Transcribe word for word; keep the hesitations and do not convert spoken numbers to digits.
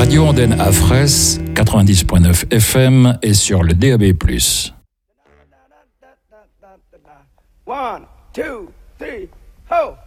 Radio Andenne à Fraisse, quatre-vingt-dix point neuf F M et sur le D A B plus. One, two, three, ho!